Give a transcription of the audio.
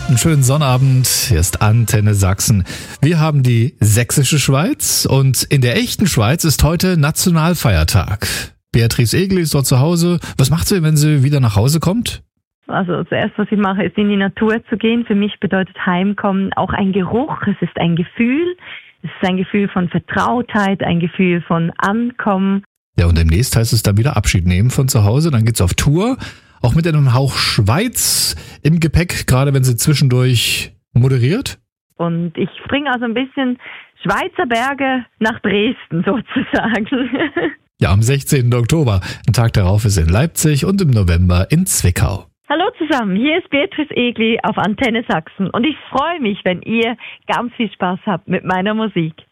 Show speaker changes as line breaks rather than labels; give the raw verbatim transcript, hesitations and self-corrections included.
Einen schönen Sonnabend, hier ist Antenne Sachsen. Wir haben die sächsische Schweiz und in der echten Schweiz ist heute Nationalfeiertag. Beatrice Egli ist dort zu Hause. Was macht sie, wenn sie wieder nach Hause kommt?
Also zuerst, was ich mache, ist in die Natur zu gehen. Für mich bedeutet Heimkommen auch ein Geruch, es ist ein Gefühl. Es ist ein Gefühl von Vertrautheit, ein Gefühl von Ankommen.
Ja, und demnächst heißt es dann wieder Abschied nehmen von zu Hause. Dann geht's auf Tour, auch mit einem Hauch Schweiz im Gepäck, gerade wenn sie zwischendurch moderiert.
Und ich bringe also ein bisschen Schweizer Berge nach Dresden sozusagen.
Ja, am sechzehnten Oktober. Ein Tag darauf ist in Leipzig und im November in Zwickau.
Hallo zusammen, hier ist Beatrice Egli auf Antenne Sachsen und ich freue mich, wenn ihr ganz viel Spaß habt mit meiner Musik.